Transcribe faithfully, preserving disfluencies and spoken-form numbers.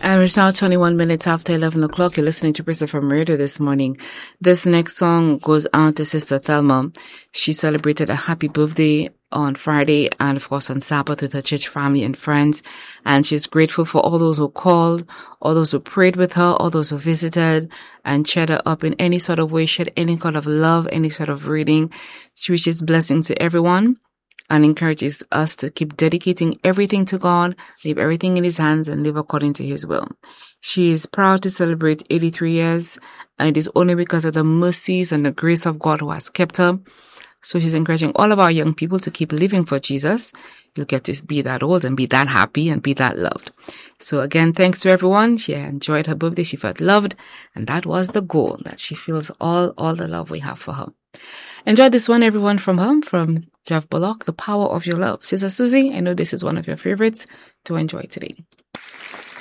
And it's now twenty-one minutes after eleven o'clock. You're listening to Bristol from Radio this morning. This next song goes out to Sister Thelma. She celebrated a happy birthday on Friday and, of course, on Sabbath with her church family and friends. And she's grateful for all those who called, all those who prayed with her, all those who visited and cheered her up in any sort of way, shared any kind of love, any sort of reading. She wishes blessings to everyone and encourages us to keep dedicating everything to God, leave everything in His hands, and live according to His will. She is proud to celebrate eighty-three years, and it is only because of the mercies and the grace of God who has kept her. So she's encouraging all of our young people to keep living for Jesus. You'll get to be that old and be that happy and be that loved. So again, thanks to everyone. She enjoyed her birthday. She felt loved, and that was the goal, that she feels all, all the love we have for her. Enjoy this one, everyone, from home, from Jeff Bullock, The Power of Your Love. Sister Susie, I know this is one of your favorites to enjoy today.